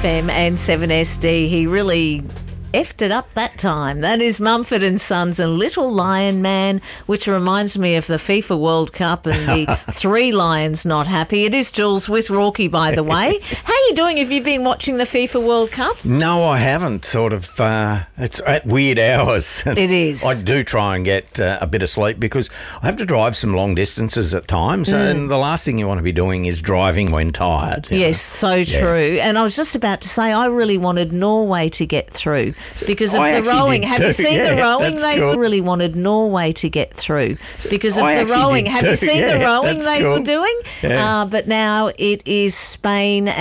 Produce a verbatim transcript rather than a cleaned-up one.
F M and seven S D. He really effed it up that time. That is Mumford and Sons and Little Lion Man, which reminds me of the FIFA World Cup and the three lions not happy. It is Jules with Rorky, by the way. How are you doing? Have you been watching the FIFA World Cup? No, I haven't. Sort of, uh, it's at weird hours. It is. I do try and get uh, a bit of sleep because I have to drive some long distances at times, mm. and the last thing you want to be doing is driving when tired. Yes, know? so yeah. true. And I was just about to say, I really wanted Norway to get through because of I the rowing. Have too. you seen yeah, the rowing? They cool. really wanted Norway to get through because of I the rowing. Have too. you seen yeah, the rowing they cool. were doing? Yeah. Uh, but now it is Spain